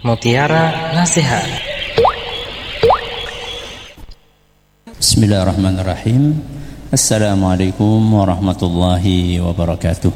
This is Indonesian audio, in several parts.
Mutiara Nasihat. Bismillahirrahmanirrahim. Assalamualaikum warahmatullahi wabarakatuh.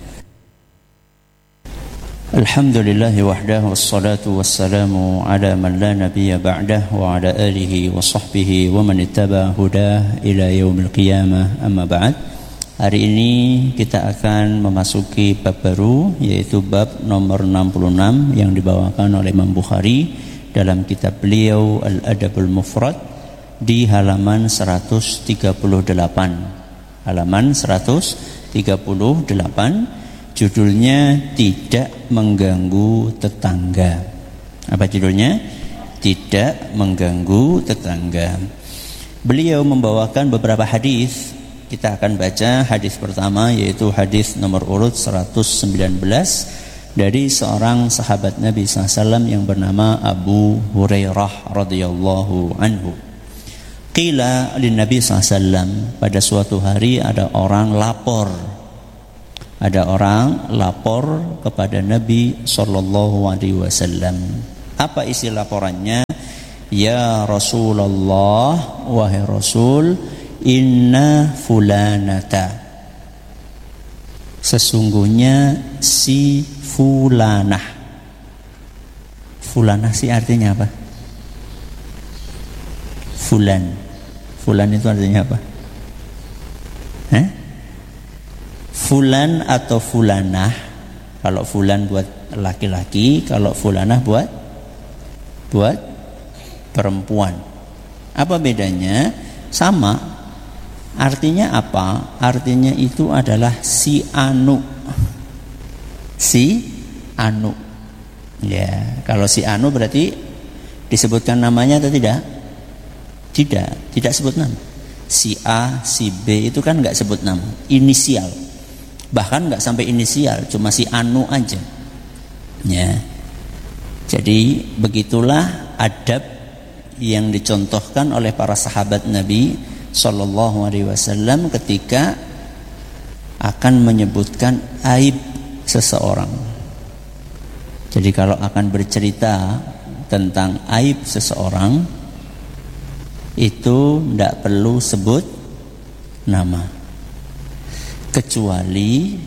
Alhamdulillahi wahdahu wassalatu wassalamu ala man la nabiyya ba'dah wa ala alihi wa sahbihi wa man ittaba hudah ila yaumil qiyamah, amma ba'd. Hari ini kita akan memasuki bab baru, yaitu bab nomor 66 yang dibawakan oleh Imam Bukhari dalam kitab beliau Al-Adabul Mufrad di halaman 138. Halaman 138, judulnya Tidak Mengganggu Tetangga. Apa judulnya? Tidak Mengganggu Tetangga. Beliau membawakan beberapa hadis. Kita akan baca hadis pertama, yaitu hadis nomor urut 119 dari seorang sahabat Nabi SAW yang bernama Abu Hurairah radhiyallahu anhu. Qila lin Nabi SAW, pada suatu hari ada orang lapor kepada Nabi SAW. Apa isi laporannya? Ya Rasulullah, wahai Rasul, inna fulanata, sesungguhnya si fulanah. Fulanah si artinya apa? Fulan itu artinya apa? Fulan atau fulanah. Kalau fulan buat laki-laki, kalau fulanah buat perempuan. Apa bedanya? Sama. Artinya apa? Artinya itu adalah si anu. Si anu. Ya, kalau si anu berarti disebutkan namanya atau tidak? Tidak sebut nama. Si A, si B itu kan enggak sebut nama, inisial. Bahkan enggak sampai inisial, cuma si anu aja. Ya. Jadi begitulah adab yang dicontohkan oleh para sahabat Nabi Sallallahu Alaihi Wasallam ketika akan menyebutkan aib seseorang. Jadi kalau akan bercerita tentang aib seseorang, itu tidak perlu sebut nama, kecuali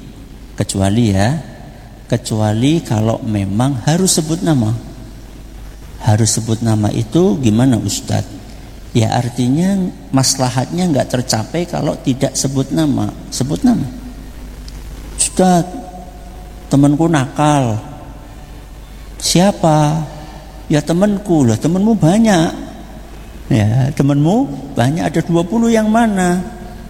kalau memang harus sebut nama. Harus sebut nama itu gimana Ustadz? Ya artinya maslahatnya enggak tercapai kalau tidak sebut nama. Sebut nama. Ustaz, temanku nakal. Siapa? Ya temanku. Lah temanmu banyak. Ya, temanmu banyak, ada 20, yang mana?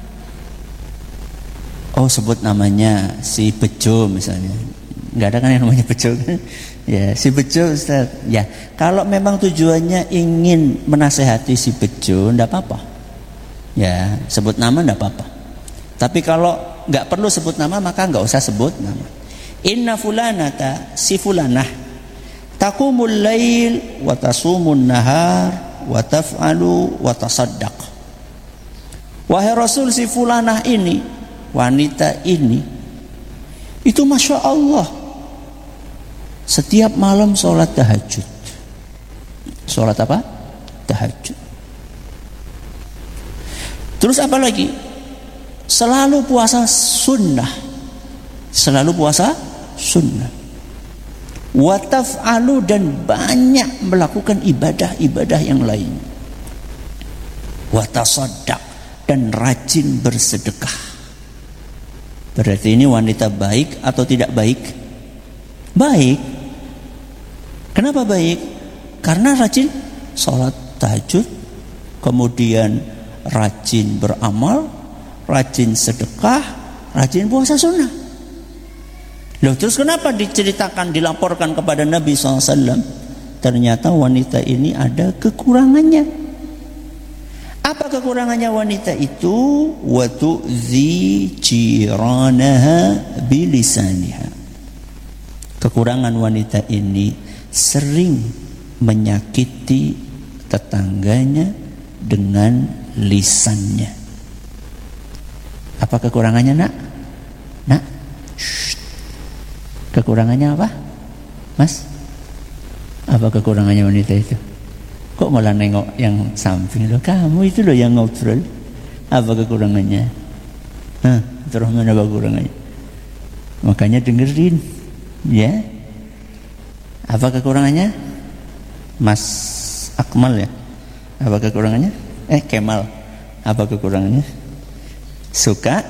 Oh, sebut namanya si Bejo misalnya. Enggak ada kan yang namanya Bejo kan? Ya, si Bejo Ustaz. Ya, kalau memang tujuannya ingin menasehati si Bejo, enggak apa-apa. Ya, sebut nama enggak apa-apa. Tapi kalau enggak perlu sebut nama, maka enggak usah sebut nama. Inna fulanata, si fulanah, taqumul lail wa tasumun nahar wa taf'alu wa tasaddaq. Wahai Rasul, si fulanah ini, wanita ini, itu Masya Allah, setiap malam sholat tahajud. Sholat apa? Tahajud. Terus apa lagi? Selalu puasa sunnah. Wa taf'alu, dan banyak melakukan ibadah-ibadah yang lain. Wa tasaddaq, dan rajin bersedekah. Berarti ini wanita baik atau tidak baik? Baik. Kenapa baik? Karena rajin sholat tahajud, kemudian rajin beramal, rajin sedekah, rajin puasa sunnah. Loh, terus kenapa diceritakan, dilaporkan kepada Nabi SAW? Ternyata wanita ini ada kekurangannya. Apa kekurangannya wanita itu? Wa tu'zi jiranaha bilisaniha. Kekurangan wanita ini sering menyakiti tetangganya dengan lisannya. Apa kekurangannya, Nak? Kekurangannya apa, Mas? Apa kekurangannya wanita itu? Kok malah nengok yang samping? Loh, kamu itu loh yang ngobrol. Apa kekurangannya? Terus mana kekurangannya? Makanya dengerin, ya. Apa kekurangannya? Mas Akmal ya? Apa kekurangannya? Kemal. Apa kekurangannya? Suka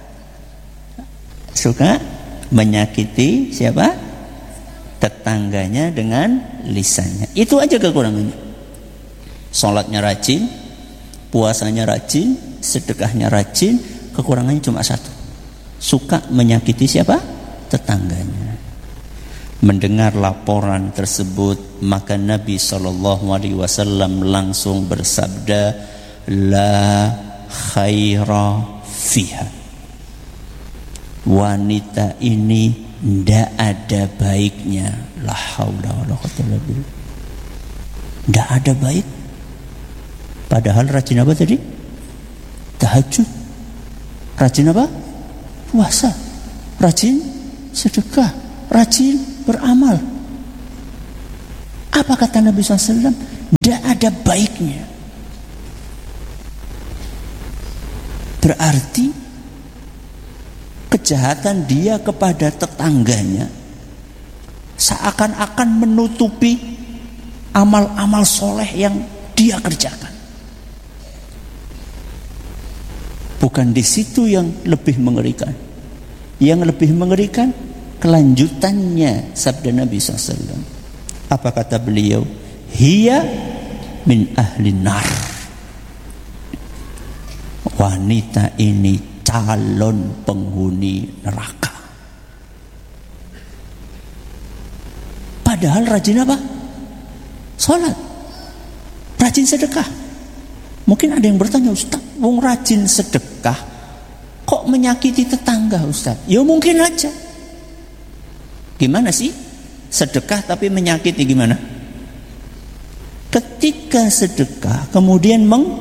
menyakiti siapa? Tetangganya dengan lisannya. Itu aja kekurangannya. Sholatnya rajin, puasanya rajin, sedekahnya rajin. Kekurangannya cuma satu, suka menyakiti siapa? Tetangganya. Mendengar laporan tersebut, maka Nabi SAW langsung bersabda, la khaira fiha. Wanita ini tidak ada baiknya. La haula wala quwwata illa billah. Tidak ada baik. Padahal rajin apa tadi? Tahajud. Rajin apa? Puasa. Rajin sedekah. Rajin beramal. Apa kata Nabi SAW? Tidak ada baiknya. Berarti kejahatan dia kepada tetangganya seakan-akan menutupi amal-amal soleh yang dia kerjakan. Bukan di situ yang lebih mengerikan. Yang lebih mengerikan kelanjutannya sabda Nabi SAW. Apa kata beliau? Hiya min ahli nar. Wanita ini calon penghuni neraka. Padahal rajin apa? Sholat. Rajin sedekah. Mungkin ada yang bertanya, Ustaz, wong rajin sedekah kok menyakiti tetangga, Ustaz? Ya mungkin aja. Gimana sih sedekah tapi menyakiti, gimana? Ketika sedekah kemudian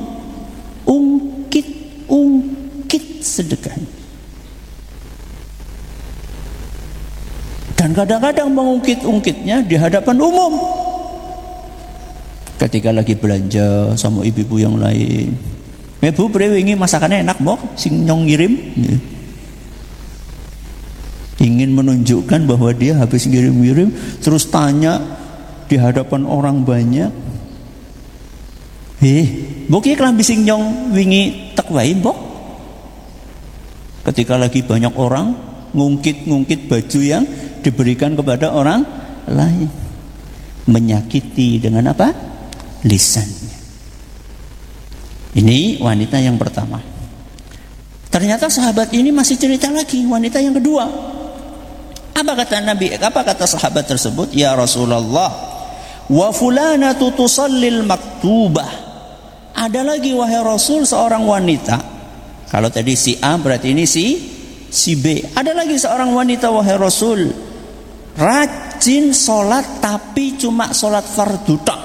mengungkit sedekahnya. Dan kadang-kadang mengungkit-ungkitnya di hadapan umum. Ketika lagi belanja sama ibu-ibu yang lain, ibu brewingi masakannya enak mok, sing nyong ngirim. Ingin menunjukkan bahwa dia habis ngirim-ngirim, terus tanya di hadapan orang banyak, mbok iki klambi sing nyong wingi tek wae mbok. Ketika lagi banyak orang ngungkit-ngungkit baju yang diberikan kepada orang lain, menyakiti dengan apa? Lisannya. Ini wanita yang pertama. Ternyata sahabat ini masih cerita lagi wanita yang kedua. Apa kata Nabi? Apa kata sahabat tersebut? Ya Rasulullah, wa fulanatu tusallil maktubah. Ada lagi wahai Rasul seorang wanita. Kalau tadi si A berarti ini si B. Ada lagi seorang wanita wahai Rasul, rajin sholat tapi cuma sholat fardu tok.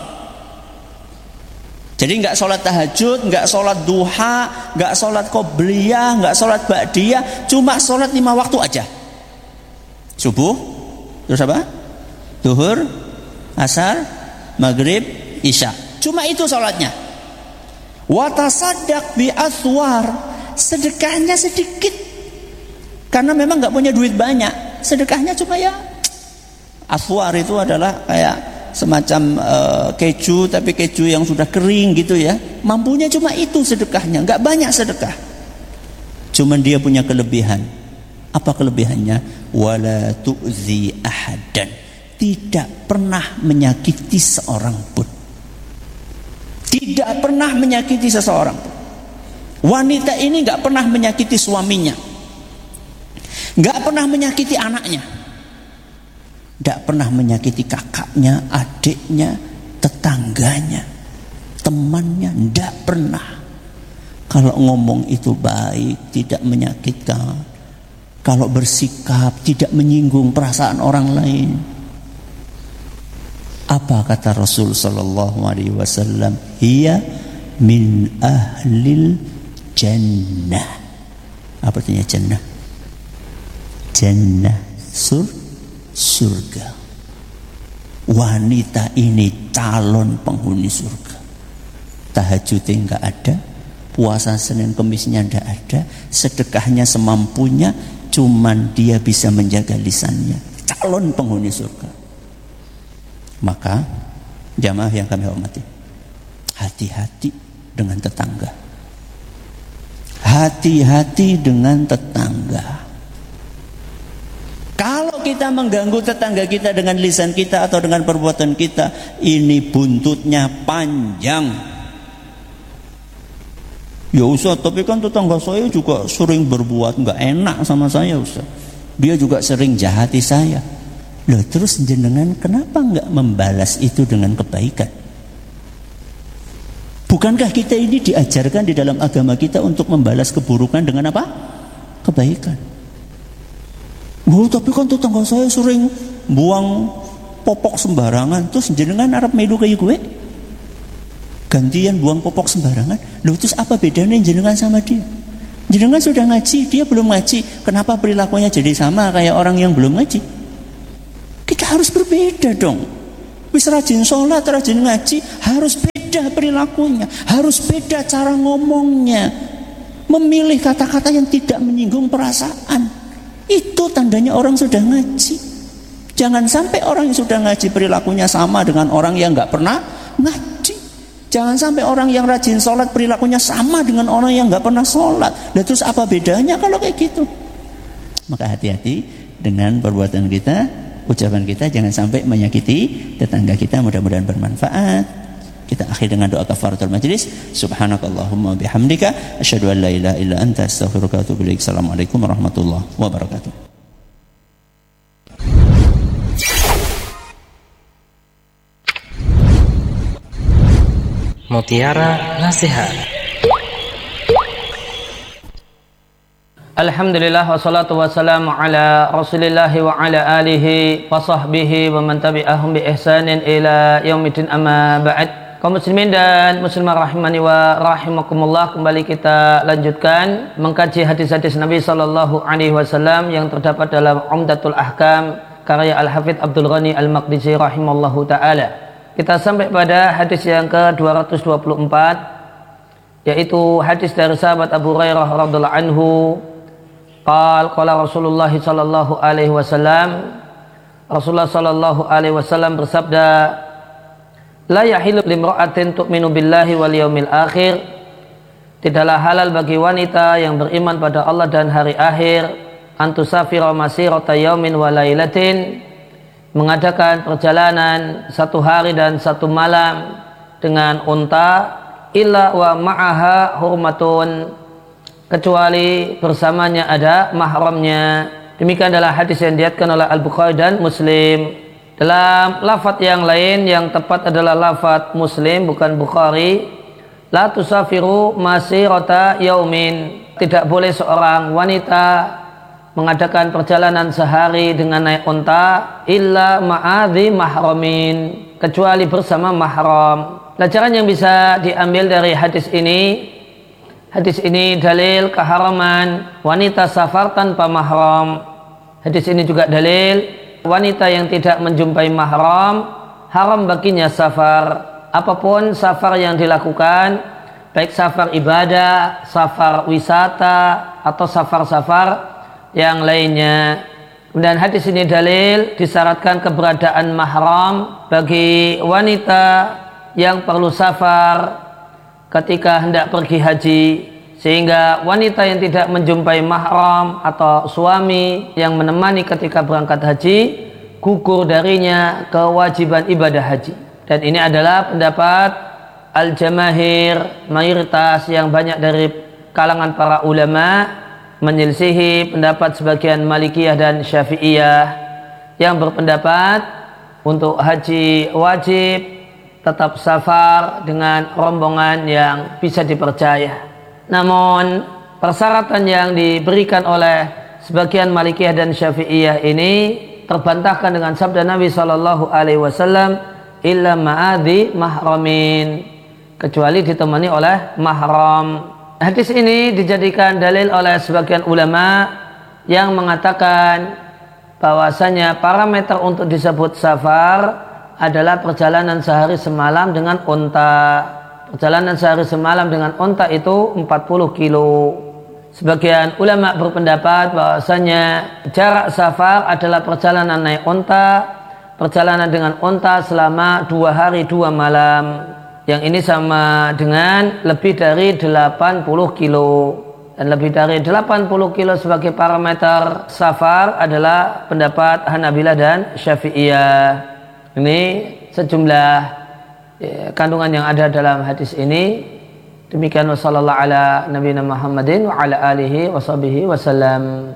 Jadi enggak sholat tahajud, enggak sholat duha, enggak sholat qobliyah, enggak sholat ba'diyah, cuma sholat 5 waktu aja. Subuh, terus apa? Zuhur, asar, maghrib, isya. Cuma itu sholatnya. Wa tasaddaq bi athwar, sedekahnya sedikit. Karena memang enggak punya duit banyak. Sedekahnya cuma ya, athwar itu adalah kayak semacam keju, tapi keju yang sudah kering gitu ya. Mampunya cuma itu sedekahnya, enggak banyak sedekah. Cuman dia punya kelebihan. Apa kelebihannya? Wala tu'zi ahadan, tidak pernah menyakiti seorang pun. Tidak pernah menyakiti seseorang pun. Wanita ini enggak pernah menyakiti suaminya, enggak pernah menyakiti anaknya, tidak pernah menyakiti kakaknya, adiknya, tetangganya, temannya, tidak pernah. Kalau ngomong itu baik, tidak menyakitkan. Kalau bersikap tidak menyinggung perasaan orang lain. Apa kata Rasul sallallahu alaihi wasallam? Hiya min ahlil jannah. Apa artinya jannah? Jannah, surga. Wanita ini calon penghuni surga. Tahajudnya enggak ada, puasa Senin Kemisnya enggak ada, sedekahnya semampunya, cuman dia bisa menjaga lisannya. Calon penghuni surga. Maka jamaah yang kami hormati, hati-hati dengan tetangga. Hati-hati dengan tetangga. Kalau kita mengganggu tetangga kita dengan lisan kita atau dengan perbuatan kita, ini buntutnya panjang. Ya Ustaz, tapi kan tetangga saya juga sering berbuat nggak enak sama saya Ustaz. Dia juga sering jahati saya. Loh, terus jenengan kenapa nggak membalas itu dengan kebaikan? Bukankah kita ini diajarkan di dalam agama kita untuk membalas keburukan dengan apa? Kebaikan. Oh, tapi kan tetangga saya sering buang popok sembarangan, terus jenengan arep melu kayak gue? Gantian buang popok sembarangan. Loh, terus apa bedanya jenengan sama dia? Jenengan sudah ngaji, dia belum ngaji. Kenapa perilakunya jadi sama kayak orang yang belum ngaji? Kita harus berbeda dong. Wis rajin sholat, rajin ngaji, harus beda perilakunya, harus beda cara ngomongnya, memilih kata-kata yang tidak menyinggung perasaan. Itu tandanya orang sudah ngaji. Jangan sampai orang yang sudah ngaji perilakunya sama dengan orang yang nggak pernah ngaji. Jangan sampai orang yang rajin sholat perilakunya sama dengan orang yang nggak pernah sholat. Nah, terus apa bedanya kalau kayak gitu? Maka hati-hati dengan perbuatan kita, ucapan kita, jangan sampai menyakiti tetangga kita. Mudah-mudahan bermanfaat. Kita akhir dengan doa kafaratul majlis. Subhanakallahumma bihamdika asyhadu an la ilaha illa anta astaghfiruka wa atubu ilaik. Assalamualaikum warahmatullahi wabarakatuh. Mutiara Nasihat. Alhamdulillah wassalatu wassalamu ala Rasulillah wa ala alihi wa sahbihi wa man tabi'ahum bi ihsanin ila yaumidin, amma ba'd. Kaum muslimin dan muslimah rahimani wa rahimakumullah, kembali kita lanjutkan mengkaji hadis-hadis Nabi sallallahu alaihi wasallam yang terdapat dalam Umdatul Ahkam karya Al-Hafidz Abdul Ghani Al-Maqdisi rahimallahu taala. Kita sampai pada hadis yang ke-224, yaitu hadis dari sahabat Abu Hurairah radhiyallahu anhu. Qala Rasulullah sallallahu alaihi wasallam, Rasulullah sallallahu alaihi wasallam bersabda, la yahilu limra'atin tu'minu billahi wal yaumil akhir, tidaklah halal bagi wanita yang beriman pada Allah dan hari akhir, antusafira masirata yaumin wa lailatin, mengadakan perjalanan satu hari dan satu malam dengan unta, illa wa ma'aha hurmatun, kecuali bersamanya ada mahramnya. Demikian adalah hadis yang diriwayatkan oleh Al-Bukhari dan Muslim. Dalam lafaz yang lain yang tepat adalah lafaz Muslim bukan Bukhari. La tusafiru masirata yaumin, tidak boleh seorang wanita mengadakan perjalanan sehari dengan naik unta illa ma'adhi mahramin, kecuali bersama mahram. Pelajaran yang bisa diambil dari hadis ini dalil keharaman wanita safar tanpa mahram. Hadis ini juga dalil wanita yang tidak menjumpai mahram haram baginya safar. Apapun safar yang dilakukan, baik safar ibadah, safar wisata, atau safar-safar yang lainnya. Dan hadis ini dalil disyaratkan keberadaan mahram bagi wanita yang perlu safar ketika hendak pergi haji, sehingga wanita yang tidak menjumpai mahram atau suami yang menemani ketika berangkat haji gugur darinya kewajiban ibadah haji. Dan ini adalah pendapat al-jamahir, mayoritas yang banyak dari kalangan para ulama, menyelisihi pendapat sebagian Malikiyah dan Syafi'iyah yang berpendapat untuk haji wajib tetap safar dengan rombongan yang bisa dipercaya. Namun persyaratan yang diberikan oleh sebagian Malikiyah dan Syafi'iyah ini terbantahkan dengan sabda Nabi sallallahu alaihi wasallam, illa ma'adhi mahramin, kecuali ditemani oleh mahram. Hadis ini dijadikan dalil oleh sebagian ulama yang mengatakan bahwasanya parameter untuk disebut safar adalah perjalanan sehari semalam dengan unta. Perjalanan sehari semalam dengan unta itu 40 kilo. Sebagian ulama berpendapat bahwasanya jarak safar adalah perjalanan naik unta, perjalanan dengan unta selama 2 hari 2 malam. Yang ini sama dengan lebih dari 80 kilo. Dan lebih dari 80 kilo sebagai parameter safar adalah pendapat Hanabilah dan Syafi'iyah. Ini sejumlah kandungan yang ada dalam hadis ini. Demikian wassallallahu ala nabiyina Muhammadin wa ala alihi washabihi wasallam.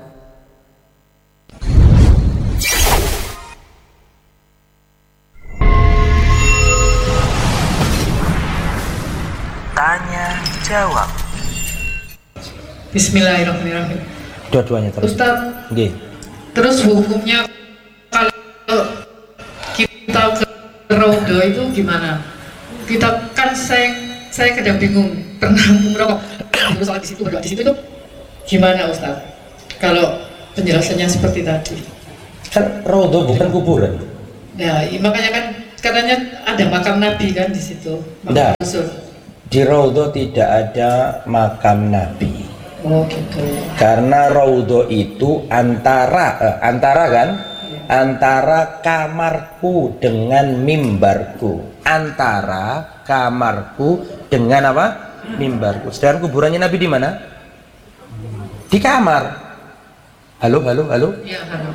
Tanya jawab. Bismillahirrahmanirrahim. Dua-duanya terus. Ustaz, Nggih. terus hukumnya kalau kita ke Raudhah itu gimana? Kita kan saya kadang bingung, pernah umroh terus sholat di situ, berdoa di situ itu gimana Ustaz? Kalau penjelasannya seperti tadi. Kan Raudhah bukan kuburan. Ya, makanya kan katanya ada makam Nabi kan di situ. Nah, Makam Rasul. di Raudhah tidak ada makam Nabi. Oh gitu. Karena Raudhah itu antara kan? Antara kamarku dengan mimbarku. Antara kamarku dengan apa? Mimbarku. Sedangkan kuburannya Nabi di mana? Di kamar. Halo. Ya, halo.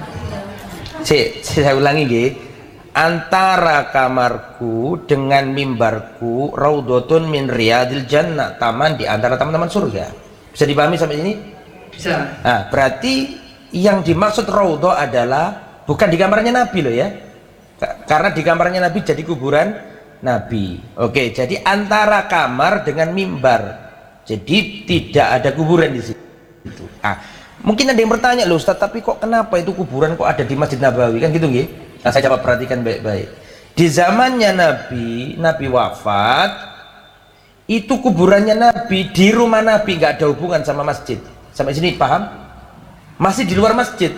Saya ulangi nggih. Antara kamarku dengan mimbarku raudhatun min riyadil jannah, taman di antara taman-taman surga. Bisa dipahami sampai sini? Bisa. Nah, berarti yang dimaksud raudhah adalah bukan di kamarnya Nabi loh ya. Karena di kamarnya Nabi jadi kuburan Nabi. Oke, jadi antara kamar dengan mimbar. Jadi tidak ada kuburan di situ. Nah, mungkin ada yang bertanya loh Ustaz, tapi kok kenapa itu kuburan kok ada di Masjid Nabawi kan gitu nggih? Nah, saya coba perhatikan baik-baik. Di zamannya Nabi wafat, itu kuburannya Nabi di rumah Nabi, nggak ada hubungan sama masjid. Sampai sini paham? Masih di luar masjid.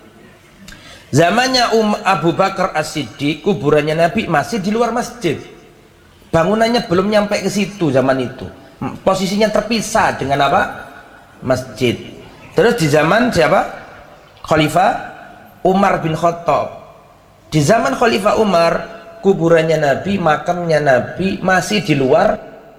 Zamannya Abu Bakar As-Siddiq, kuburannya Nabi masih di luar masjid. Bangunannya belum nyampe ke situ zaman itu. Posisinya terpisah dengan apa? Masjid. Terus di zaman siapa? Khalifah Umar bin Khattab. Di zaman Khalifah Umar, kuburannya Nabi, makamnya Nabi masih di luar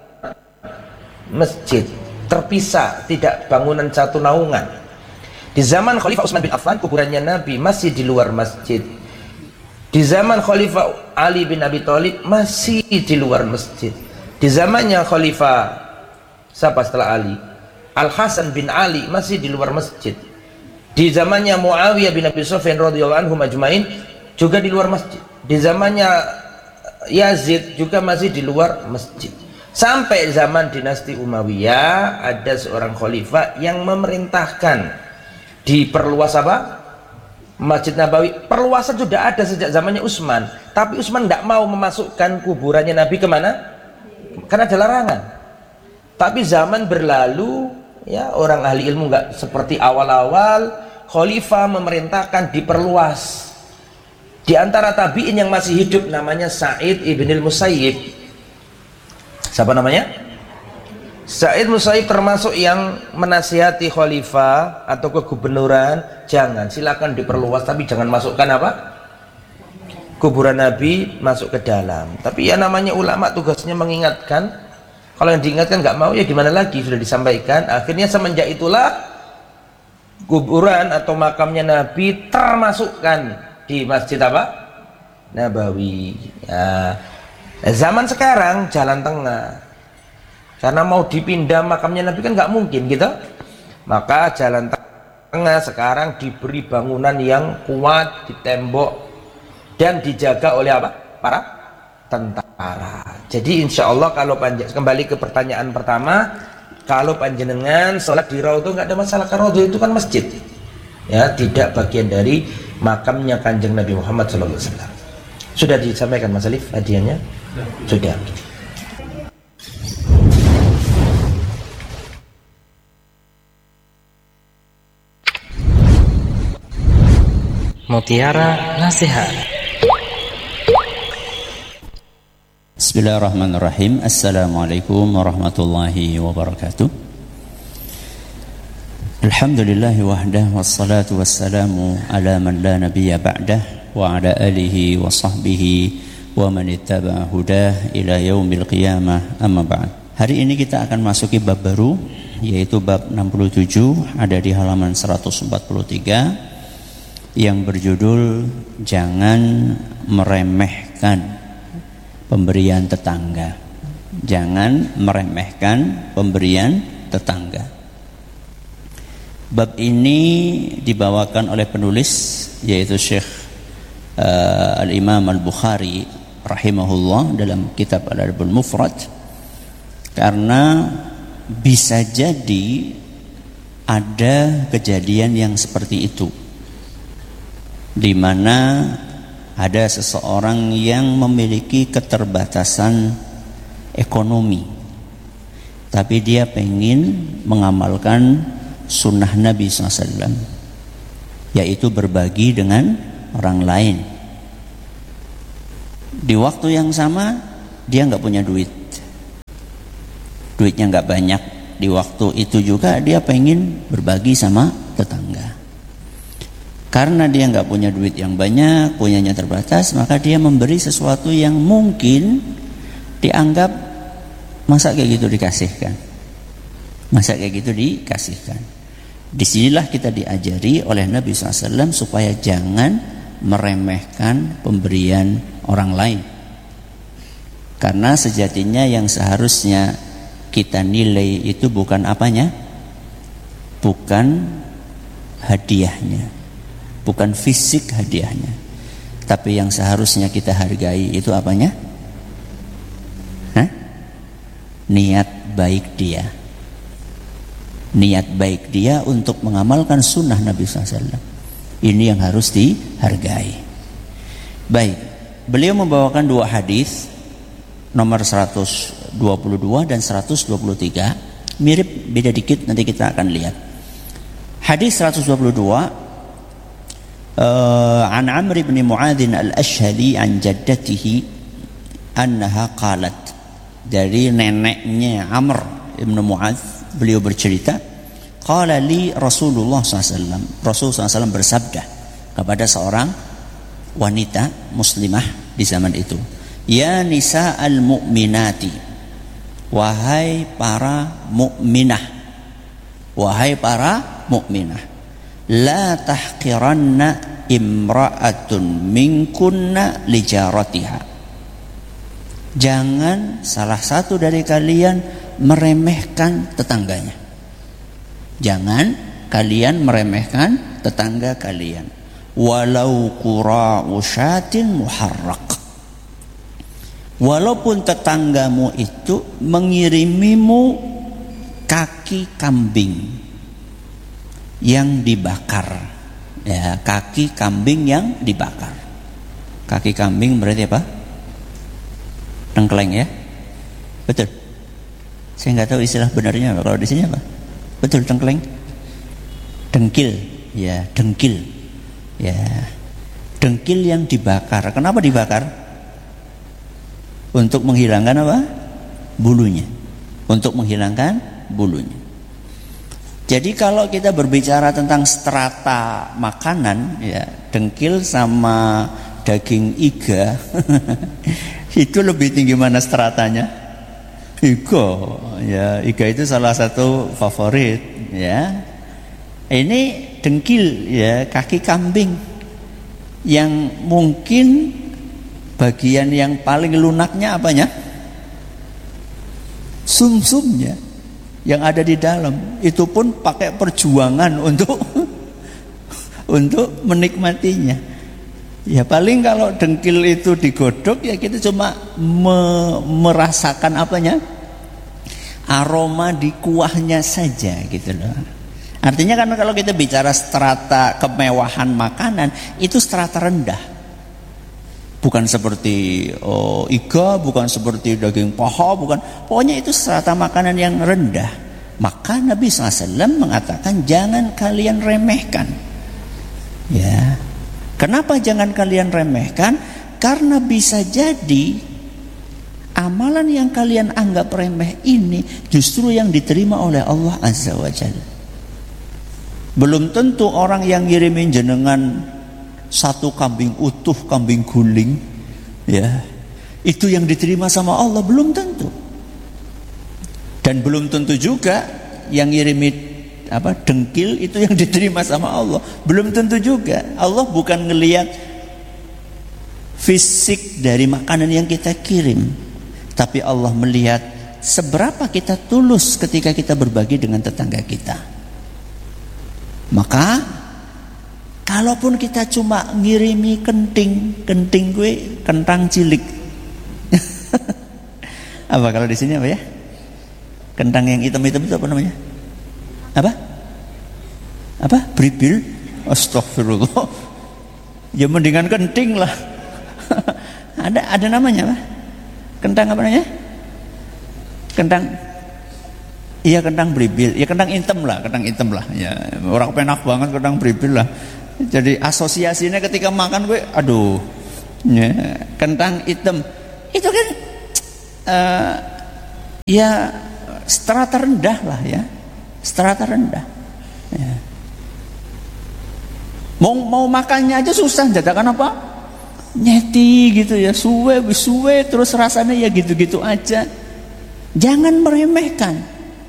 masjid, terpisah, tidak bangunan satu naungan. Di zaman Khalifah Utsman bin Affan, kuburannya Nabi masih di luar masjid. Di zaman Khalifah Ali bin Abi Thalib masih di luar masjid. Di zamannya Khalifah siapa setelah Ali? Al-Hasan bin Ali masih di luar masjid. Di zamannya Muawiyah bin Abi Sufyan radhiyallahu anhu majma'in juga di luar masjid. Di zamannya Yazid juga masih di luar masjid. Sampai zaman dinasti Umayyah ada seorang khalifah yang memerintahkan diperluas apa? Masjid Nabawi. Perluasan sudah ada sejak zamannya Utsman, tapi Utsman tidak mau memasukkan kuburannya Nabi kemana? Karena ada larangan. Tapi zaman berlalu, ya orang ahli ilmu nggak seperti awal-awal. Khalifah memerintahkan diperluas. Di antara tabi'in yang masih hidup namanya Sa'id ibnil Musayyib. Siapa namanya? Sa'id Musayyib termasuk yang menasihati khalifah atau kegubernuran, jangan, silakan diperluas, tapi jangan masukkan apa? Kuburan Nabi masuk ke dalam. Tapi ya namanya ulama tugasnya mengingatkan. Kalau yang diingatkan nggak mau ya gimana lagi, sudah disampaikan. Akhirnya semenjak itulah kuburan atau makamnya Nabi termasukkan di Masjid apa? Nabawi. Ya. Zaman sekarang jalan tengah. Karena mau dipindah makamnya Nabi kan nggak mungkin gitu. Maka jalan tengah sekarang diberi bangunan yang kuat di tembok dan dijaga oleh apa? Para tentara. Jadi insya Allah kalau kembali ke pertanyaan pertama, kalau panjenengan sholat di Raudhah nggak ada masalah, karena Raudhah itu kan masjid. Ya, tidak bagian dari makamnya Kanjeng Nabi Muhammad SAW. Sudah disampaikan Mas Alif hadiahnya? Sudah. Mutiara Nasihat. Bismillahirrahmanirrahim. Assalamualaikum warahmatullahi wabarakatuh. Alhamdulillahi wahdah wassalatu wassalamu ala man la nabiyya ba'dah wa ala alihi wa sahbihi wa man ittaba'a hudah ila yaumil qiyamah, amma ba'd. Hari ini kita akan masuki bab baru, yaitu bab 67, ada di halaman 143, yang berjudul jangan meremehkan pemberian tetangga. Jangan meremehkan pemberian tetangga. Bab ini dibawakan oleh penulis, yaitu Syekh Al-Imam Al-Bukhari rahimahullah dalam kitab Al-Adabul Mufrad, karena bisa jadi ada kejadian yang seperti itu, di mana ada seseorang yang memiliki keterbatasan ekonomi, tapi dia pengen mengamalkan sunnah Nabi SAW, yaitu berbagi dengan orang lain. Di waktu yang sama dia nggak punya duitnya nggak banyak. Di waktu itu juga dia pengen berbagi sama tetangga. Karena dia nggak punya duit yang banyak, punyanya terbatas, maka dia memberi sesuatu yang mungkin dianggap masa kayak gitu dikasihkan. Disinilah kita diajari oleh Nabi SAW supaya jangan meremehkan pemberian orang lain. Karena sejatinya yang seharusnya kita nilai itu bukan apanya, bukan hadiahnya, bukan fisik hadiahnya, tapi yang seharusnya kita hargai itu apanya? Niat baik dia. Niat baik dia untuk mengamalkan sunnah Nabi SAW. Ini yang harus dihargai. Baik, beliau membawakan dua hadis, nomor 122 dan 123. Mirip, beda dikit, nanti kita akan lihat. Hadis 122, an Amr bin Mu'adz al-Ashhali an jaddatihi annaha qalat, dari neneknya Amr bin Mu'adz, beliau bercerita, qala li Rasulullah SAW, Rasulullah SAW bersabda kepada seorang wanita muslimah di zaman itu, ya nisa al-mu'minati, wahai para mu'minah, wahai para mu'minah, la tahqiranna imra'atun minkunna lijaratiha. Jangan salah satu dari kalian meremehkan tetangganya. Jangan kalian meremehkan tetangga kalian. Walau qura'u syatin muharraq. Walaupun tetanggamu itu mengirimimu kaki kambing yang dibakar, ya, kaki kambing yang dibakar. Kaki kambing berarti apa? Tengkleng, ya, betul. Saya nggak tahu istilah benarnya apa. Kalau di sini apa? Betul, tengkleng, dengkil, ya, dengkil, ya, dengkil yang dibakar. Kenapa dibakar? Untuk menghilangkan apa? Bulunya. Untuk menghilangkan bulunya. Jadi kalau kita berbicara tentang strata makanan, ya, dengkil sama daging iga itu lebih tinggi mana stratanya? Iga, ya, iga itu salah satu favorit, ya. Ini dengkil, ya, kaki kambing yang mungkin bagian yang paling lunaknya apanya? Sumsumnya yang ada di dalam. Itu pun pakai perjuangan untuk menikmatinya. Ya paling kalau dengkil itu digodok, ya kita cuma merasakan apanya? Aroma di kuahnya saja, gitu loh. Artinya kan kalau kita bicara strata kemewahan makanan, itu strata rendah. Bukan seperti iga, bukan seperti daging paha, bukan. Pokoknya itu strata makanan yang rendah. Maka Nabi SAW mengatakan jangan kalian remehkan. Ya, kenapa jangan kalian remehkan? Karena bisa jadi amalan yang kalian anggap remeh ini justru yang diterima oleh Allah Azza wa Jalla. Belum tentu orang yang ngirimin jenengan satu kambing utuh, kambing guling, ya, itu yang diterima sama Allah, belum tentu. Dan belum tentu juga yang ngirimin dengkil itu yang diterima sama Allah, belum tentu juga. Allah bukan ngelihat fisik dari makanan yang kita kirim, tapi Allah melihat seberapa kita tulus ketika kita berbagi dengan tetangga kita. Maka kalaupun kita cuma ngirimi kenting gue, kentang cilik. Apa kalau di sini apa ya? Kentang yang hitam-hitam itu apa namanya? Apa? Bribil? Astagfirullah. Ya mendingan kenting lah. Ada namanya apa? Kentang apa namanya? Kentang. Iya, kentang bribil. Ya kentang hitam lah. Ya, orang penak banget kentang bribil lah. Jadi asosiasinya ketika makan gue, aduh. Ya, kentang hitam. Itu kan ya strata rendah lah ya. Strata rendah. Ya. Mau makannya aja susah, jadakan apa? Nyeti gitu ya, suwe terus rasanya ya gitu-gitu aja. Jangan meremehkan.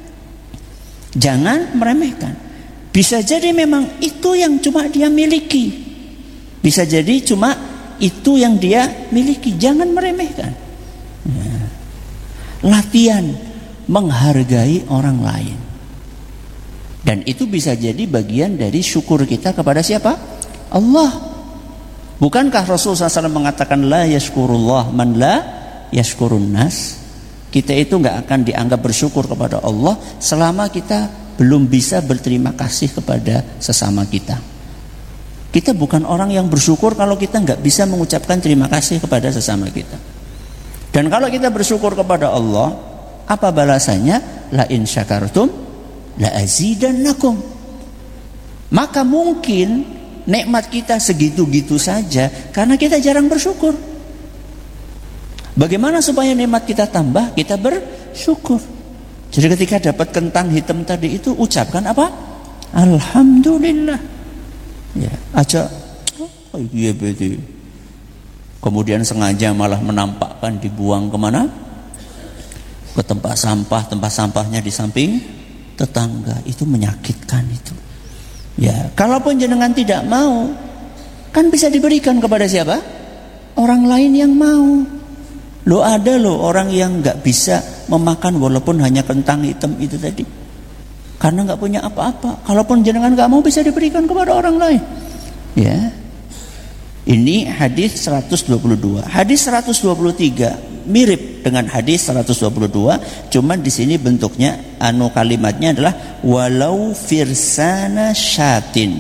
Bisa jadi memang itu yang cuma dia miliki. Bisa jadi cuma itu yang dia miliki. Jangan meremehkan. Ya. Latihan menghargai orang lain. Dan itu bisa jadi bagian dari syukur kita kepada siapa? Allah. Bukankah Rasulullah SAW mengatakan la yashkurullah man la yashkurun nas? Kita itu gak akan dianggap bersyukur kepada Allah selama kita belum bisa berterima kasih kepada sesama kita. Kita bukan orang yang bersyukur kalau kita gak bisa mengucapkan terima kasih kepada sesama kita. Dan kalau kita bersyukur kepada Allah, apa balasannya? La in syakartum la azidannakum. Maka mungkin nikmat kita segitu-gitu saja karena kita jarang bersyukur. Bagaimana supaya nikmat kita tambah? Kita bersyukur. Jadi ketika dapat kentang hitam tadi itu ucapkan apa? Alhamdulillah. Ya, aja oh iya betul. Kemudian sengaja malah menampakkan dibuang kemana? Ke tempat sampahnya di samping tetangga. Itu menyakitkan itu. Ya, kalaupun jenengan tidak mau, kan bisa diberikan kepada siapa? Orang lain yang mau. Ada orang yang nggak bisa memakan walaupun hanya kentang hitam itu tadi, karena nggak punya apa-apa. Kalaupun jenengan nggak mau, bisa diberikan kepada orang lain. Ya, ini hadis 122. Hadis 123 mirip dengan hadis 122, cuman di sini bentuknya kalimatnya adalah walau firsana syatin.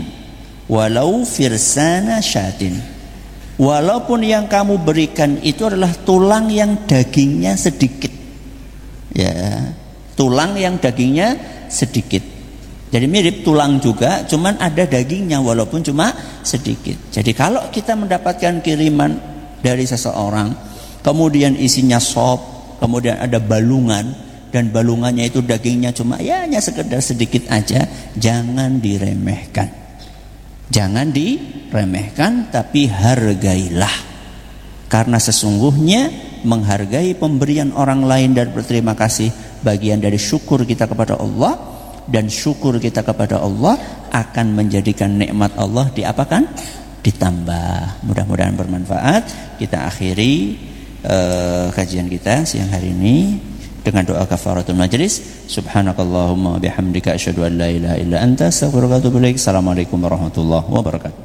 Walaupun yang kamu berikan itu adalah tulang yang dagingnya sedikit. Ya, tulang yang dagingnya sedikit. Jadi mirip tulang juga, cuman ada dagingnya walaupun cuma sedikit. Jadi kalau kita mendapatkan kiriman dari seseorang, kemudian isinya sop, kemudian ada balungan, dan balungannya itu dagingnya cuma hanya sekedar sedikit aja, jangan diremehkan. Jangan diremehkan, tapi hargailah. Karena sesungguhnya menghargai pemberian orang lain dan berterima kasih bagian dari syukur kita kepada Allah, dan syukur kita kepada Allah akan menjadikan nikmat Allah diapakan? Ditambah. Mudah-mudahan bermanfaat. Kita akhiri kajian kita siang hari ini dengan doa kafaratul majlis. Subhanakallahumma bihamdika asyhadu an la ilaha illa anta astaghfiruka wa atubu ilaik. Assalamualaikum warahmatullahi wabarakatuh.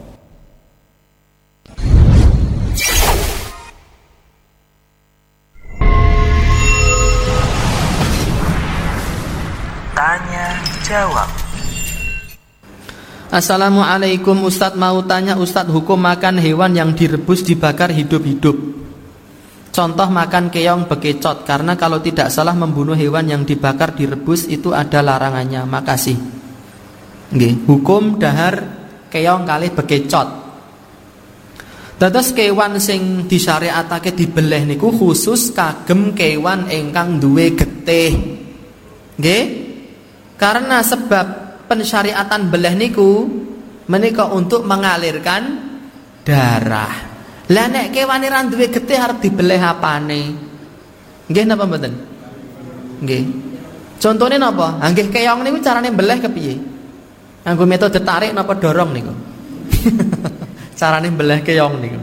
Tanya jawab. Assalamualaikum Ustadz, mau tanya Ustadz, hukum makan hewan yang direbus dibakar hidup-hidup. Contoh makan keong bekecot, karena kalau tidak salah membunuh hewan yang dibakar direbus itu ada larangannya. Makasih. Nggih, hukum dahar keong kalih bekecot. Dados kewan sing disyariatake dibeleh niku khusus kagem kewan ingkang duwe getih. Nggih? Karena sebab pensyariatan beleh niku menika untuk mengalirkan darah. Lah nek kewan ora duwe getih arep dibeleh apane? Nggih napa mboten? Nggih. Contone napa? Ha nggih keong niku carane beleh kepiye? Nganggo metode tarik napa dorong niku? Carane beleh keong niku.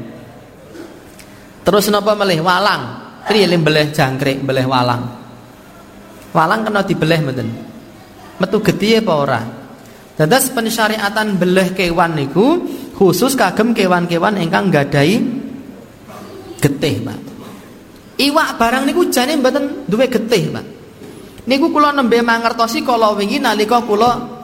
Terus napa melih walang? Priye beleh jangkrik, beleh walang? Walang kena dibeleh mboten? Metu getihe apa ora? Dados pensyariatan beleh kewan niku khusus kagem kewan-kewan ingkang gadahi getih, Pak. Iwak barang niku jane mboten duwe getih, Pak. Niku kula nembe mangertosi kala wingi nalika kula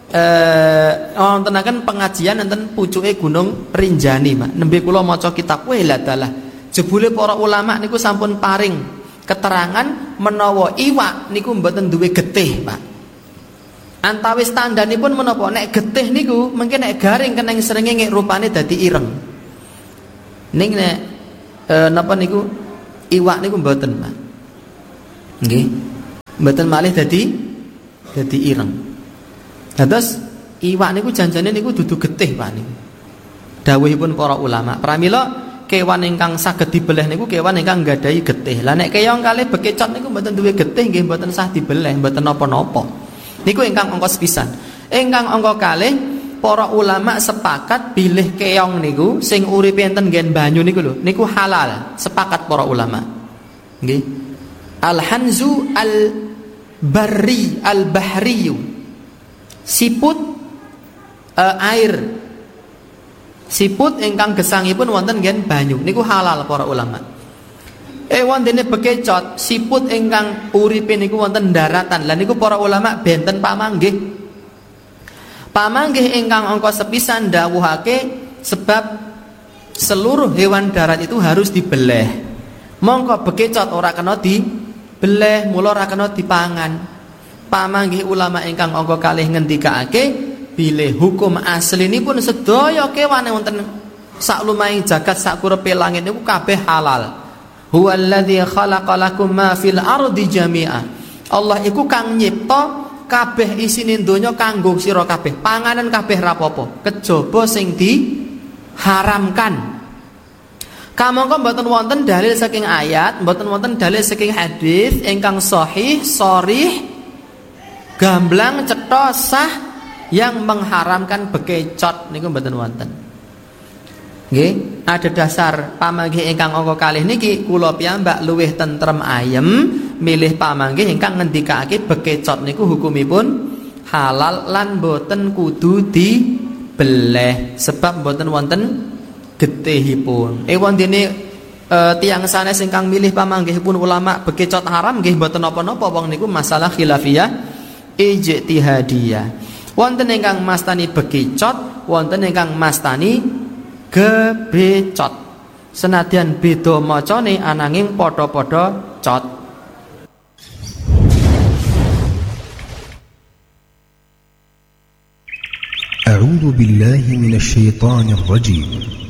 wontenaken pengajian enten pucuke Gunung Rinjani, Pak. Nembe kula maca kitab Wailadallah. Jebule para ulama niku sampun paring keterangan menawa iwak niku mboten duwe getih, Pak. Antawis tandhanipun menapa nek getih niku mungkin nek garing keneng srengenge nggih rupane dadi ireng. Ning nek napa niku iwak niku mboten, Pak. Nggih. Mboten malih dadi ireng. Dados iwak niku janjane niku dudu getih, Pak niku. Dawuhipun para ulama. Pramila kewan ingkang saged dibeleh niku kewan ingkang nggadahi getih. Lah nek keong kalih bekecot niku mboten duwe getih nggih mboten sah dibeleh, mboten napa-napa. Niku ingkang angka sepisan. Ingkang angka kalih para ulama sepakat bilih keong niku sing uripe enten nggen banyu niku lho, niku halal. Sepakat para ulama. Nggih. Al-hanzu al-barri al-bahriyu. Siput air. Siput ingkang gesangipun wonten nggen banyu niku halal para ulama. Wontene bekecot, siput ingkang uripe niku wonten daratan. Lah niku para ulama benten pamanggih. Pamanggih ingkang angka sepisan dawuhake sebab seluruh hewan darat itu harus dibeleh. Mongko bekecot ora kena dibeleh, mula ora kena dipangan. Pamanggih ulama ingkang angka kalih ngendikake bilih hukum aslinipun sedaya kewan wonten sak lumahing jagat sak kurepe langit niku kabeh halal. Huwallazi khalaqa lakum ma fil ardi jami'a. Allah iku kang nyipta kabeh isine donya kanggo sira kabeh. Panganan kabeh rapopo, kejaba sing diharamkan. Kamangka mboten wonten dalil saking ayat, mboten wonten dalil saking hadis ingkang sahih, sharih, gamblang cetha sah yang mengharamkan bekecot niku mboten wonten. Nggih, ada dasar pamanggih ingkang angka kalih niki kula piyambak luwih tentrem ayem milih pamanggih ingkang ngendikake bekecot niku hukumipun halal lan mboten kudu dibeleh sebab mboten wonten getihipun. Wondene tiyang sanes ingkang milih pamanggihipun ulama bekecot haram nggih mboten napa-napa wong niku masalah khilafiyah ijtihadiyah. Wonten ingkang mastani bekecot, wonten ingkang mastani gebecot. Senadyan beda macane ananging padha-padha cot. A'udzu billahi minasy syaithanir rajim.